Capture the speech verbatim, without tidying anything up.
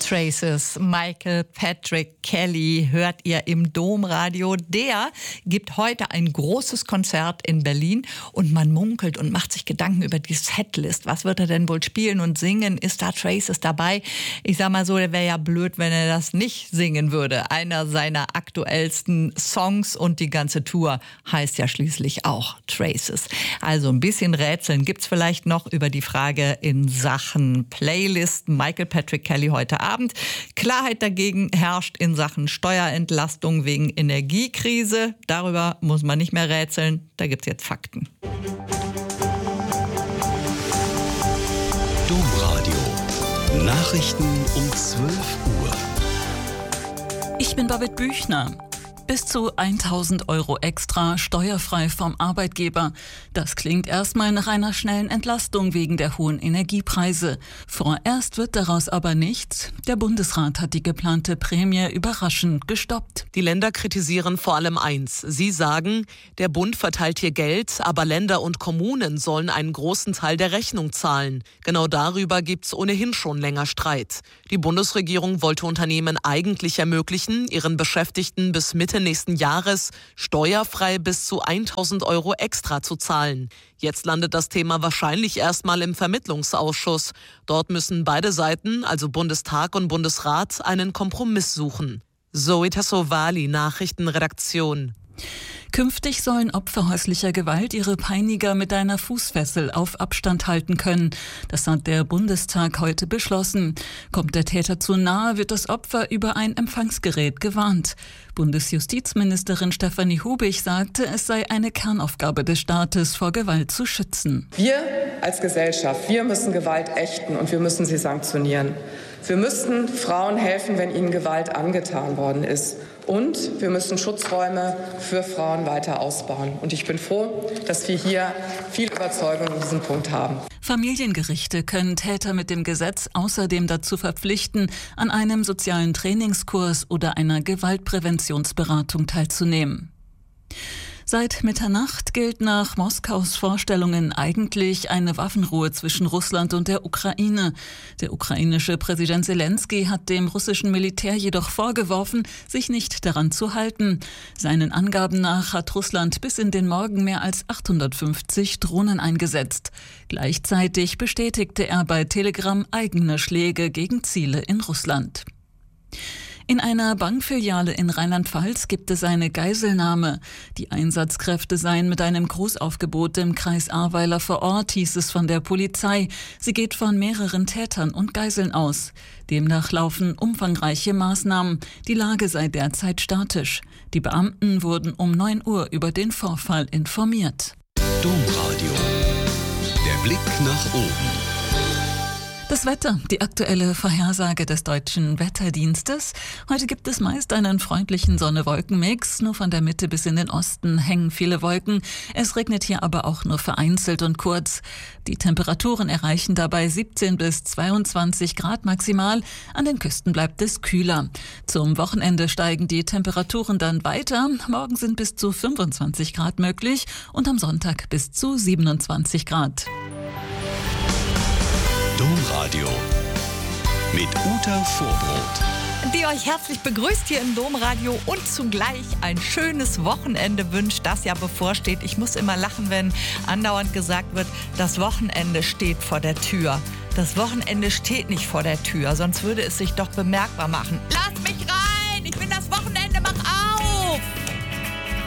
Traces, Michael Patrick Kelly hört ihr im Domradio. Der gibt heute ein großes Konzert in Berlin und man munkelt und macht sich Gedanken über die Setlist. Was wird er denn wohl spielen und singen? Ist da Traces dabei? Ich sag mal so, der wäre ja blöd, wenn er das nicht singen würde. Einer seiner aktuellsten Songs und die ganze Tour heißt ja schließlich auch Traces. Also ein bisschen Rätseln gibt's vielleicht noch über die Frage in Sachen Playlist. Michael Patrick Kelly heute Abend. Klarheit dagegen herrscht in Sachen Steuerentlastung wegen Energiekrise. Darüber muss man nicht mehr rätseln. Da gibt's jetzt Fakten. Domradio. Nachrichten um zwölf Uhr. Ich bin Babette Büchner. Bis zu tausend Euro extra steuerfrei vom Arbeitgeber. Das klingt erstmal nach einer schnellen Entlastung wegen der hohen Energiepreise. Vorerst wird daraus aber nichts. Der Bundesrat hat die geplante Prämie überraschend gestoppt. Die Länder kritisieren vor allem eins. Sie sagen, der Bund verteilt hier Geld, aber Länder und Kommunen sollen einen großen Teil der Rechnung zahlen. Genau darüber gibt's ohnehin schon länger Streit. Die Bundesregierung wollte Unternehmen eigentlich ermöglichen, ihren Beschäftigten bis Mitte nächsten Jahres steuerfrei bis zu tausend Euro extra zu zahlen. Jetzt landet das Thema wahrscheinlich erstmal im Vermittlungsausschuss. Dort müssen beide Seiten, also Bundestag und Bundesrat, einen Kompromiss suchen. Zoe Tassovali, Nachrichtenredaktion. Künftig sollen Opfer häuslicher Gewalt ihre Peiniger mit einer Fußfessel auf Abstand halten können. Das hat der Bundestag heute beschlossen. Kommt der Täter zu nahe, wird das Opfer über ein Empfangsgerät gewarnt. Bundesjustizministerin Stefanie Hubig sagte, es sei eine Kernaufgabe des Staates, vor Gewalt zu schützen. Wir als Gesellschaft, wir müssen Gewalt ächten und wir müssen sie sanktionieren. Wir müssen Frauen helfen, wenn ihnen Gewalt angetan worden ist. Und wir müssen Schutzräume für Frauen weiter ausbauen. Und ich bin froh, dass wir hier viel Überzeugung in diesem Punkt haben. Familiengerichte können Täter mit dem Gesetz außerdem dazu verpflichten, an einem sozialen Trainingskurs oder einer Gewaltpräventionsberatung teilzunehmen. Seit Mitternacht gilt nach Moskaus Vorstellungen eigentlich eine Waffenruhe zwischen Russland und der Ukraine. Der ukrainische Präsident Selenskyj hat dem russischen Militär jedoch vorgeworfen, sich nicht daran zu halten. Seinen Angaben nach hat Russland bis in den Morgen mehr als achthundertfünfzig Drohnen eingesetzt. Gleichzeitig bestätigte er bei Telegram eigene Schläge gegen Ziele in Russland. In einer Bankfiliale in Rheinland-Pfalz gibt es eine Geiselnahme. Die Einsatzkräfte seien mit einem Großaufgebot im Kreis Ahrweiler vor Ort, hieß es von der Polizei. Sie geht von mehreren Tätern und Geiseln aus. Demnach laufen umfangreiche Maßnahmen. Die Lage sei derzeit statisch. Die Beamten wurden um neun Uhr über den Vorfall informiert. Domradio. Der Blick nach oben. Das Wetter, die aktuelle Vorhersage des Deutschen Wetterdienstes. Heute gibt es meist einen freundlichen Sonne-Wolken-Mix. Nur von der Mitte bis in den Osten hängen viele Wolken. Es regnet hier aber auch nur vereinzelt und kurz. Die Temperaturen erreichen dabei siebzehn bis zweiundzwanzig Grad maximal. An den Küsten bleibt es kühler. Zum Wochenende steigen die Temperaturen dann weiter. Morgen sind bis zu fünfundzwanzig Grad möglich und am Sonntag bis zu siebenundzwanzig Grad. Domradio mit Uta Vorbrot. Die euch herzlich begrüßt hier im Domradio und zugleich ein schönes Wochenende wünscht, das ja bevorsteht. Ich muss immer lachen, wenn andauernd gesagt wird, das Wochenende steht vor der Tür. Das Wochenende steht nicht vor der Tür, sonst würde es sich doch bemerkbar machen. Lasst mich rein, ich bin das